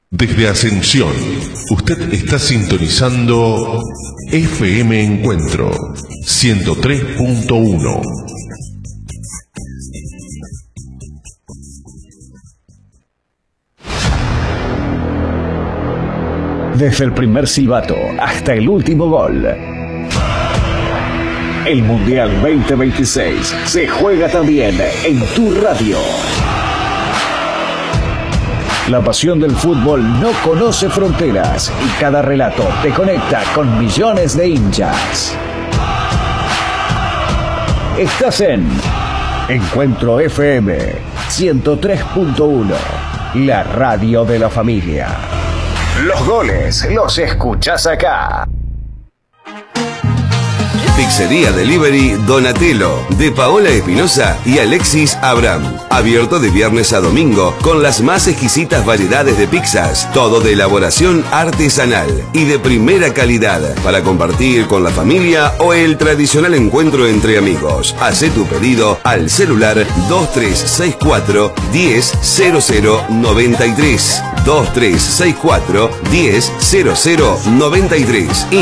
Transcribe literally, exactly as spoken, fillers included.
Desde Ascensión, usted está sintonizando F M Encuentro ciento tres punto uno. Desde el primer silbato hasta el último gol. El Mundial veinte veintiséis se juega también en tu radio. La pasión del fútbol no conoce fronteras y cada relato te conecta con millones de hinchas. Estás en Encuentro F M ciento tres punto uno, la radio de la familia. Los goles los escuchás acá. Pizzería Delivery Donatello, de Paola Espinosa y Alexis Abraham. Abierto de viernes a domingo con las más exquisitas variedades de pizzas, todo de elaboración artesanal y de primera calidad para compartir con la familia o el tradicional encuentro entre amigos. Hacé tu pedido al celular dos tres seis cuatro, diez, cero cero noventa y tres. dos tres seis cuatro, diez, cero cero noventa y tres.